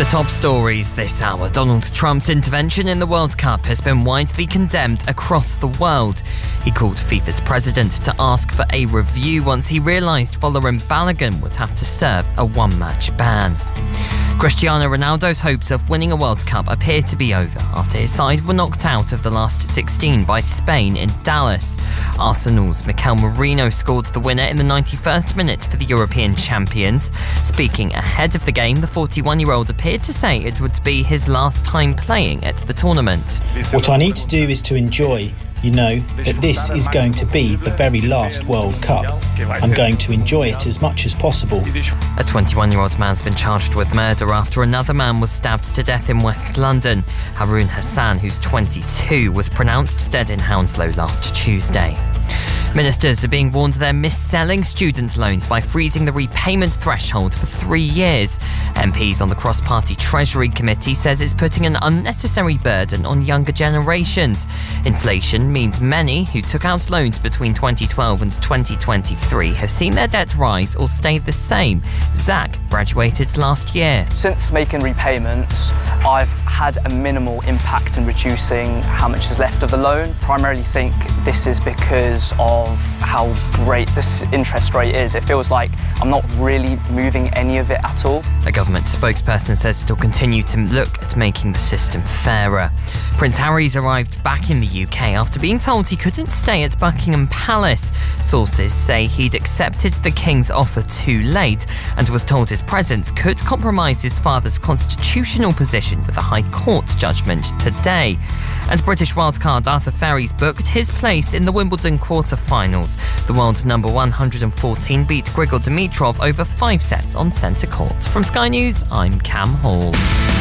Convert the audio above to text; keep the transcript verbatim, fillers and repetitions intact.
The top stories this hour. Donald Trump's intervention in the World Cup has been widely condemned across the world. He called FIFA's president to ask for a review once he realised Folarin Balogun would have to serve a one-match ban. Cristiano Ronaldo's hopes of winning a World Cup appear to be over after his side were knocked out of the last sixteen by Spain in Dallas. Arsenal's Mikel Merino scored the winner in the ninety-first minute for the European champions. Speaking ahead of the game, the forty-one-year-old appeared to say it would be his last time playing at the tournament. What I need to do is to enjoy. You know that this is going to be the very last World Cup. I'm going to enjoy it as much as possible. A twenty-one-year-old man's been charged with murder after another man was stabbed to death in West London. Haroon Hassan, who's twenty-two, was pronounced dead in Hounslow last Tuesday. Ministers are being warned they're mis-selling student loans by freezing the repayment threshold for three years. M Ps on the cross-party Treasury Committee says it's putting an unnecessary burden on younger generations. Inflation means many who took out loans between twenty twelve and twenty twenty-three have seen their debt rise or stay the same. Zach graduated last year. Since making repayments, I've had a minimal impact in reducing how much is left of the loan. Primarily think this is because of how great this interest rate is. It feels like I'm not really moving any of it at all. A government spokesperson says it'll continue to look at making the system fairer. Prince Harry's arrived back in the U K after being told he couldn't stay at Buckingham Palace. Sources say he'd accepted the King's offer too late and was told his presence could compromise his father's constitutional position with a High Court judgment today. And British wildcard Arthur Ferry's booked his place in the Wimbledon quarter-finals. The world's number one hundred fourteen beat Grigor Dimitrov over five sets on centre court. From Sky News, I'm Cam Hall.